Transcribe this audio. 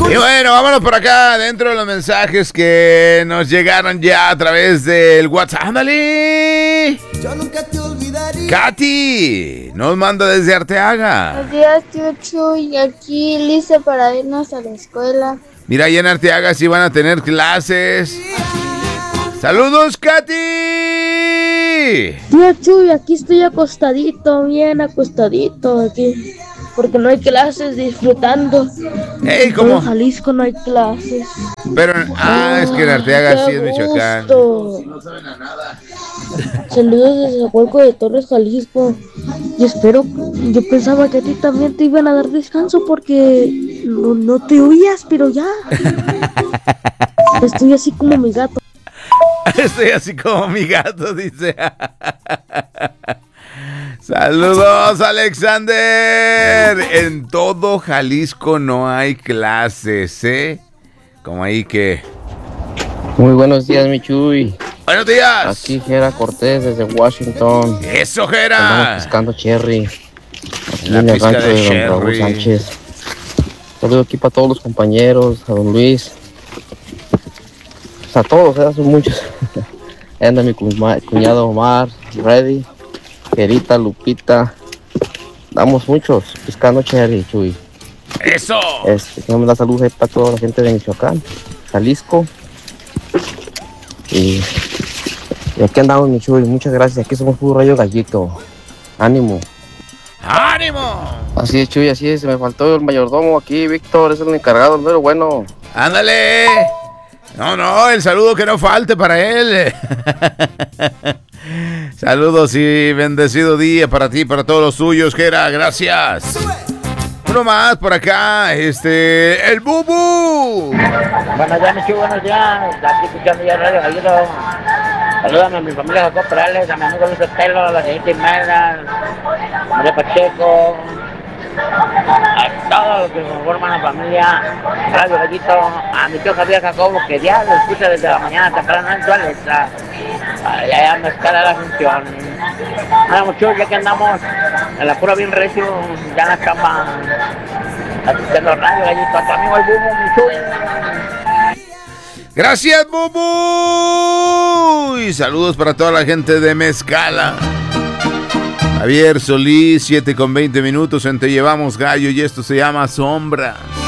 Y bueno, vámonos por acá dentro de los mensajes que nos llegaron ya a través del WhatsApp. ¡Ándale! Yo nunca te olvidaré. Katy nos manda desde Arteaga. Buenos días, tío Chuy. Aquí lista para irnos a la escuela. Mira, allá en Arteaga sí van a tener clases. ¡Saludos, Katy! Tío Chuy, aquí estoy acostadito, bien acostadito aquí. Porque no hay clases, disfrutando. ¡Ey, En cómo! todo Jalisco no hay clases. Pero, es que en Arteaga sí es Michoacán. Saludos desde Huelco de Torres, Jalisco. Y espero, yo pensaba que a ti también te iban a dar descanso porque no te oías, pero ya. Estoy así como mi gato. Estoy así como mi gato, dice. Saludos, Alexander. En todo Jalisco no hay clases, ¿eh? Como ahí que... Muy buenos días, mi Chuy. Buenos días. Aquí Gera Cortés desde Washington. Eso, Estamos Gera. pescando cherry. Aquí La en el pizca rancho de de don Raúl cherry. Sánchez. Saludo aquí para todos los compañeros, a don Luis. Pues a todos, son muchos. Anda mi cuñado Omar, Reddy, Gerita, Lupita. Damos muchos pescando cherry, Chuy. Eso. Quiero mandar saludos ahí para toda la gente de Michoacán, Jalisco. Y aquí andamos, mi Chuy. Muchas gracias. Aquí somos puro rayo gallito. Ánimo. ¡Ánimo! Así es, Chuy, así es. Me faltó el mayordomo aquí, Víctor. Es el encargado, pero bueno. ¡Ándale! No, el saludo que no falte para él. Saludos y bendecido día para ti, para todos los suyos, Gera. Gracias. Uno más por acá, el Bubu. Buenos días, Michu, buenos días. Aquí escuchando ya Radio Gallito. Salúdame a mi familia Jacob Perales, a mi amigo Luis Otelo, a la señorita Imelda, a María Pacheco, a todos los que conforman la familia Radio Gallito, a mi tío Javier Jacobo, que ya lo escucha desde la mañana temprano en su Alexa. Allá me escala la función. Nada, muchachos, ya que andamos en la pura bien recio, ya en la cama, asistiendo Radio Gallito, a tu amigo el Bubu, Michu. Gracias, Bubu. Y saludos para toda la gente de Mezcala. Javier Solís, 7:20 en Te Llevamos Gallo, y esto se llama Sombras.